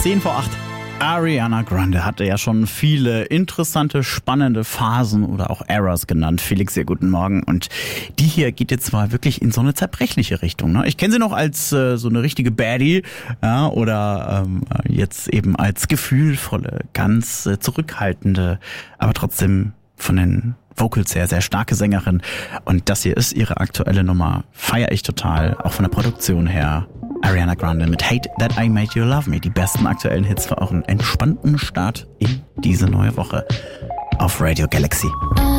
7:10. Ariana Grande hatte ja schon viele interessante, spannende Phasen oder auch Eras genannt. Felix, sehr guten Morgen. Und die hier geht jetzt mal wirklich in so eine zerbrechliche Richtung. Ne? Ich kenne sie noch als so eine richtige Baddie, ja, oder jetzt eben als gefühlvolle, ganz zurückhaltende, aber trotzdem von den Vocals her sehr starke Sängerin. Und das hier ist ihre aktuelle Nummer. Feiere ich total, auch von der Produktion her. Ariana Grande mit Hate That I Made You Love Me. Die besten aktuellen Hits für auch einen entspannten Start in diese neue Woche auf Radio Galaxy.